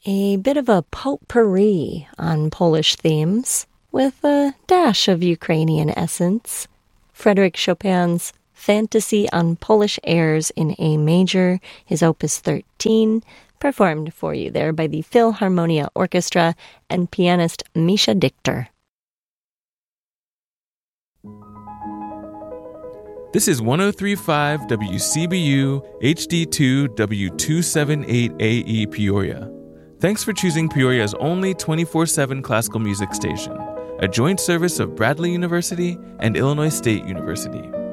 A bit of a potpourri on Polish themes, with a dash of Ukrainian essence. Frédéric Chopin's Fantasy on Polish Airs in A Major, his Opus 13, performed for you there by the Philharmonia Orchestra and pianist Misha Dichter. This is 103.5 WCBU HD2 W278AE Peoria. Thanks for choosing Peoria's only 24/7 classical music station, a joint service of Bradley University and Illinois State University.